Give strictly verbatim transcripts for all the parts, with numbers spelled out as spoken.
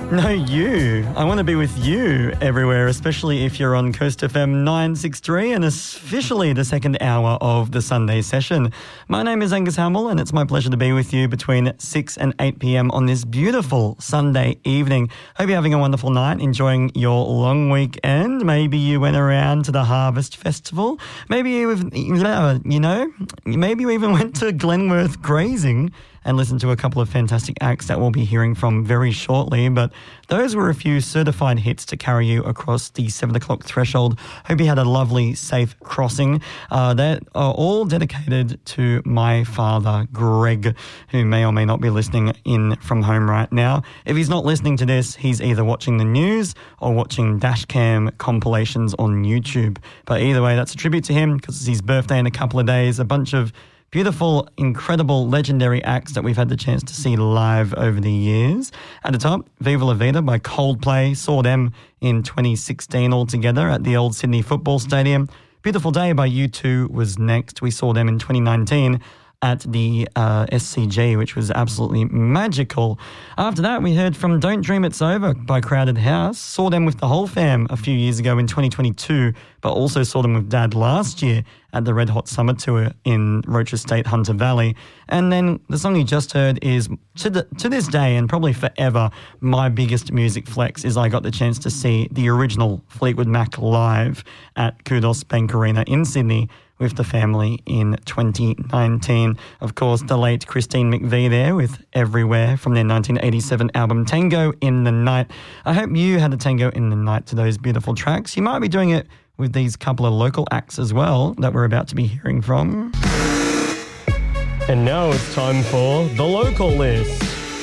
No, you. I want to be with you everywhere, especially if you're on Coast F M nine sixty-three and officially the second hour of the Sunday session. My name is Angus Hamill and it's my pleasure to be with you between six and eight p.m. on this beautiful Sunday evening. Hope you're having a wonderful night, enjoying your long weekend. Maybe you went around to the Harvest Festival. Maybe you, you know, maybe you even went to Glenworth grazing and listen to a couple of fantastic acts that we'll be hearing from very shortly. But those were a few certified hits to carry you across the seven o'clock threshold. Hope you had a lovely, safe crossing. Uh, that are all dedicated to my father, Greg, who may or may not be listening in from home right now. If he's not listening to this, he's either watching the news or watching dashcam compilations on YouTube. But either way, that's a tribute to him because it's his birthday in a couple of days. A bunch of beautiful, incredible, legendary acts that we've had the chance to see live over the years. At the top, Viva La Vida by Coldplay. Saw them in twenty sixteen all together at the old Sydney Football Stadium. Beautiful Day by U two was next. We saw them in twenty nineteen at the uh, S C G, which was absolutely magical. After that, we heard from Don't Dream It's Over by Crowded House. Saw them with the whole fam a few years ago in twenty twenty-two, but also saw them with Dad last year at the Red Hot Summer Tour in Rocher State, Hunter Valley. And then the song you just heard is, to, the, to this day and probably forever, my biggest music flex is I got the chance to see the original Fleetwood Mac live at Kudos Bank Arena in Sydney with the family in twenty nineteen. Of course, the late Christine McVie there with Everywhere from their nineteen eighty-seven album Tango in the Night. I hope you had a tango in the night to those beautiful tracks. You might be doing it with these couple of local acts as well that we're about to be hearing from. And now it's time for The Local List.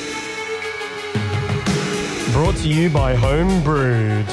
Brought to you by Home Brewed.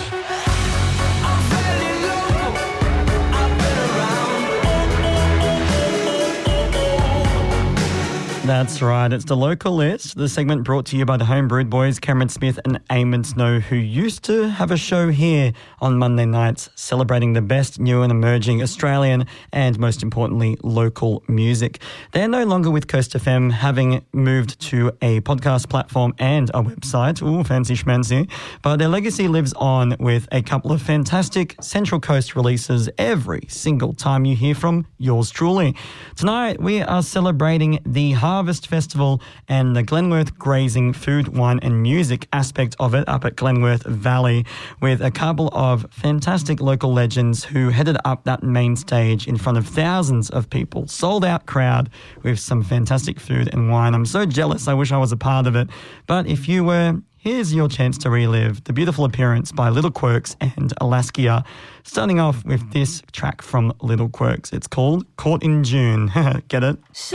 That's right, it's The Local List, the segment brought to you by the Homebrewed Boys, Cameron Smith and Eamon Snow, who used to have a show here on Monday nights celebrating the best new and emerging Australian and, most importantly, local music. They're no longer with Coast F M, having moved to a podcast platform and a website. Ooh, fancy schmancy. But their legacy lives on with a couple of fantastic Central Coast releases every single time you hear from yours truly. Tonight, we are celebrating the Harvest Festival and the Glenworth grazing food, wine and music aspect of it up at Glenworth Valley with a couple of fantastic local legends who headed up that main stage in front of thousands of people. Sold out crowd with some fantastic food and wine. I'm so jealous. I wish I was a part of it. But if you were, here's your chance to relive the beautiful appearance by Little Quirks and Alaskia. Starting off with this track from Little Quirks. It's called Caught in June. Get it?